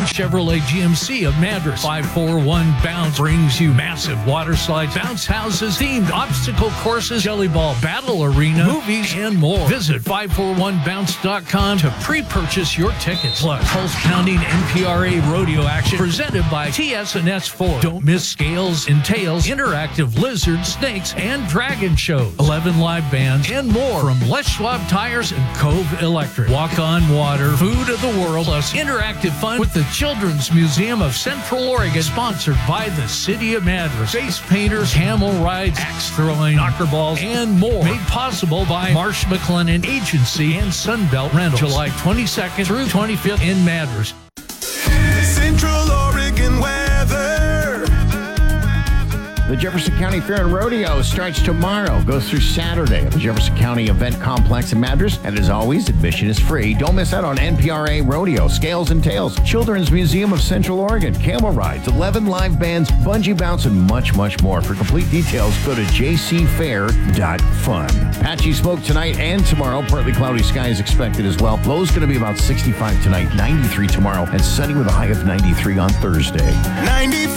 Chevrolet GMC of Madras. 541 Bounce brings you massive water slides, bounce houses, themed obstacle courses, jelly ball battle arena, movies, and more. Visit 541bounce.com to pre-purchase your tickets. Plus, pulse pounding NPRA rodeo action presented by TS&S Ford. Don't miss scales and tails, interactive lizards, snakes, and dragon shows. 11 live bands and more from Les Schwab Tires and Cove Electric. Walk on water, food of the world, plus interactive fun with the Children's Museum of Central Oregon, sponsored by the City of Madras. Face painters, camel rides, axe throwing, knocker balls, and more. Made possible by Marsh McLennan Agency and Sunbelt Rentals. July 22nd through 25th in Madras. Central Oregon weather. The Jefferson County Fair and Rodeo starts tomorrow, goes through Saturday at the Jefferson County Event Complex in Madras. And as always, admission is free. Don't miss out on NPRA Rodeo, Scales and Tails, Children's Museum of Central Oregon, camel rides, 11 live bands, bungee bounce, and much, much more. For complete details, go to jcfair.fun. Patchy smoke tonight and tomorrow. Partly cloudy skies expected as well. Low's going to be about 65 tonight, 93 tomorrow, and sunny with a high of 93 on Thursday. 95.